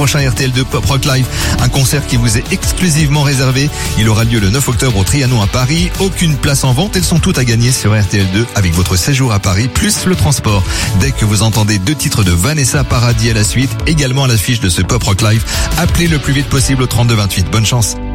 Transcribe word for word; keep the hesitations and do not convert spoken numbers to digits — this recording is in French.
Prochain R T L deux Pop Rock Live, un concert qui vous est exclusivement réservé. Il aura lieu le neuf octobre au Trianon à Paris. Aucune place en vente, elles sont toutes à gagner sur R T L deux avec votre séjour à Paris plus le transport. Dès que vous entendez deux titres de Vanessa Paradis à la suite, également à l'affiche de ce Pop Rock Live, appelez le plus vite possible au trente-deux vingt-huit. Bonne chance.